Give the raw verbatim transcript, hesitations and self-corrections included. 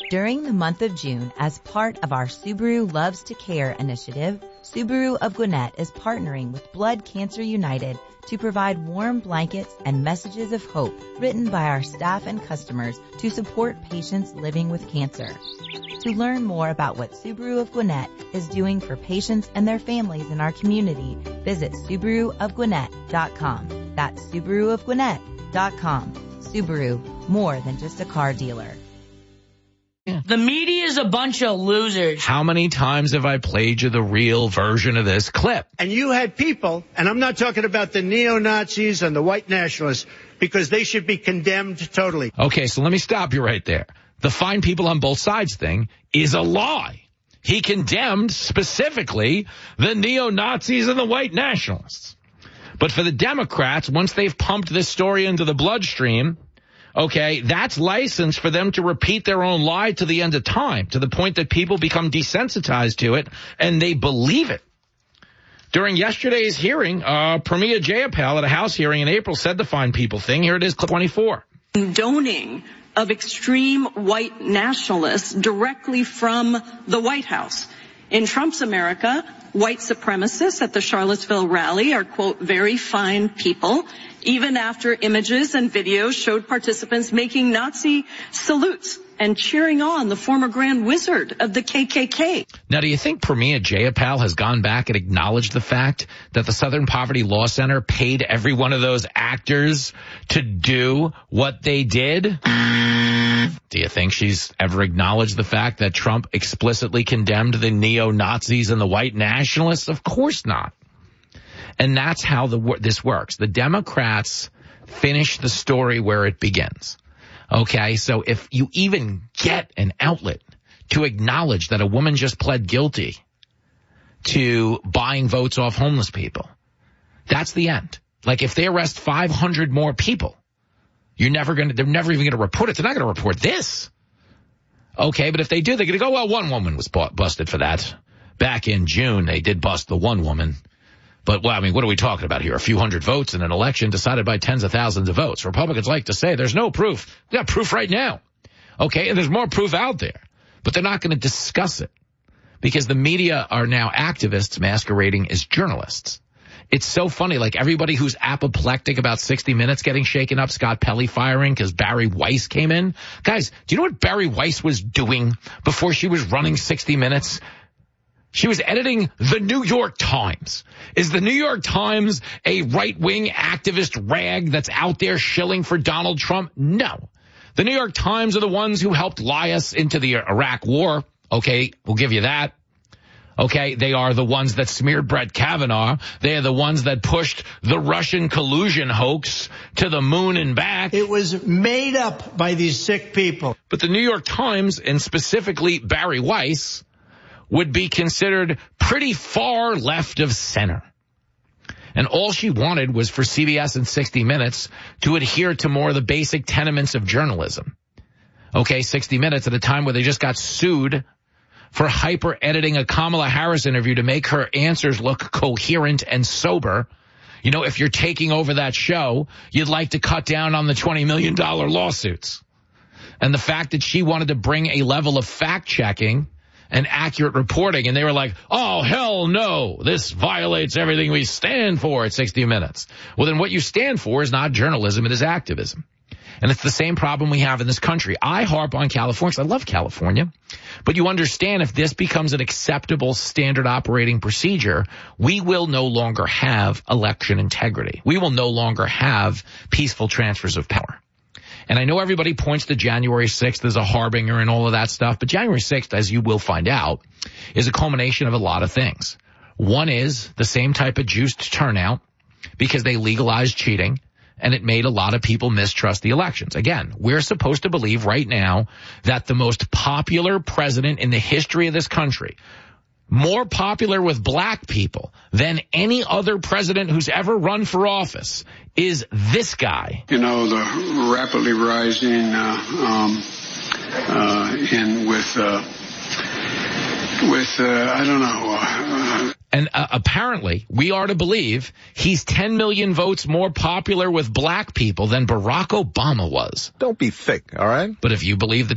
During the month of June, as part of our Subaru Loves to Care initiative, Subaru of Gwinnett is partnering with Blood Cancer United to provide warm blankets and messages of hope written by our staff and customers to support patients living with cancer. To learn more about what Subaru of Gwinnett is doing for patients and their families in our community, visit Subaru of Gwinnett dot com. That's Subaru of Gwinnett dot com. Subaru, more than just a car dealer. The media is a bunch of losers. How many times have I played you the real version of this clip? And you had people, and I'm not talking about the neo-Nazis and the white nationalists, because they should be condemned totally. Okay, so let me stop you right there. The fine people on both sides thing is a lie. He condemned specifically the neo-Nazis and the white nationalists. But for the Democrats, once they've pumped this story into the bloodstream, okay, that's license for them to repeat their own lie to the end of time, to the point that people become desensitized to it and they believe it. During yesterday's hearing, uh, Pramila Jayapal at a House hearing in April said the fine people thing. Here it is, clip twenty-four. Condoning of extreme white nationalists directly from the White House. In Trump's America, white supremacists at the Charlottesville rally are, quote, very fine people, even after images and videos showed participants making Nazi salutes and cheering on the former Grand Wizard of the K K K. Now, do you think Pramila Jayapal has gone back and acknowledged the fact that the Southern Poverty Law Center paid every one of those actors to do what they did? Do you think she's ever acknowledged the fact that Trump explicitly condemned the neo-Nazis and the white nationalists? Of course not. And that's how the this works. The Democrats finish the story where it begins. Okay, so if you even get an outlet to acknowledge that a woman just pled guilty to buying votes off homeless people, that's the end. Like if they arrest five hundred more people, you're never going to, they're never even going to report it. They're not going to report this. Okay, but if they do, they're going to go, well, one woman was busted for that. Back in June, they did bust the one woman. But, well, I mean, what are we talking about here? A few hundred votes in an election decided by tens of thousands of votes. Republicans like to say there's no proof. We got proof right now. Okay, and there's more proof out there. But they're not going to discuss it because the media are now activists masquerading as journalists. It's so funny, like everybody who's apoplectic about sixty minutes getting shaken up, Scott Pelley firing because Barry Weiss came in. Guys, do you know what Barry Weiss was doing before she was running sixty minutes? She was editing the New York Times. Is the New York Times a right-wing activist rag that's out there shilling for Donald Trump? No. The New York Times are the ones who helped lie us into the Iraq war. Okay, we'll give you that. Okay, they are the ones that smeared Brett Kavanaugh. They are the ones that pushed the Russian collusion hoax to the moon and back. It was made up by these sick people. But the New York Times, and specifically Barry Weiss, would be considered pretty far left of center. And all she wanted was for C B S and sixty minutes to adhere to more of the basic tenements of journalism. Okay, sixty minutes at a time where they just got sued for hyper-editing a Kamala Harris interview to make her answers look coherent and sober. You know, if you're taking over that show, you'd like to cut down on the twenty million dollars lawsuits. And the fact that she wanted to bring a level of fact-checking and accurate reporting, and they were like, oh, hell no, this violates everything we stand for at sixty minutes. Well, then what you stand for is not journalism, it is activism. And it's the same problem we have in this country. I harp on California because I love California. But you understand if this becomes an acceptable standard operating procedure, we will no longer have election integrity. We will no longer have peaceful transfers of power. And I know everybody points to January sixth as a harbinger and all of that stuff, but January sixth, as you will find out, is a culmination of a lot of things. One is the same type of juiced turnout because they legalized cheating, and it made a lot of people mistrust the elections. Again, we're supposed to believe right now that the most popular president in the history of this country, more popular with black people than any other president who's ever run for office, is this guy. You know, the rapidly rising uh, um, uh, in with, uh, with uh, I don't know. Uh, and uh, apparently, we are to believe he's ten million votes more popular with black people than Barack Obama was. Don't be thick, all right? But if you believe the